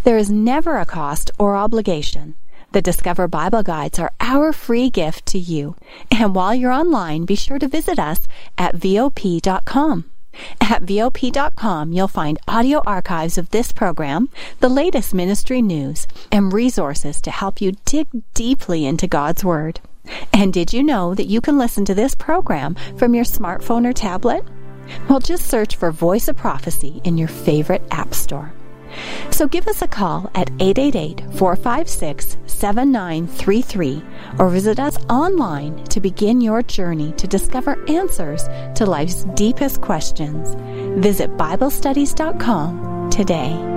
There is never a cost or obligation. The Discover Bible Guides are our free gift to you. And while you're online, be sure to visit us at VOP.com. At VOP.com, you'll find audio archives of this program, the latest ministry news, and resources to help you dig deeply into God's Word. And did you know that you can listen to this program from your smartphone or tablet? Well, just search for Voice of Prophecy in your favorite app store. So give us a call at 888-456-7933 or visit us online to begin your journey to discover answers to life's deepest questions. Visit BibleStudies.com today.